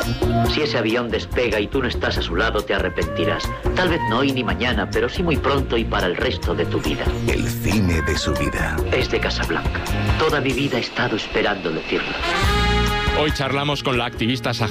Si ese avión despega y tú no estás a su lado, te arrepentirás. Tal vez no hoy ni mañana, pero sí muy pronto y para el resto de tu vida. El cine de su vida. Es de Casablanca. Toda mi vida he estado esperando decirlo. Hoy charlamos con la activista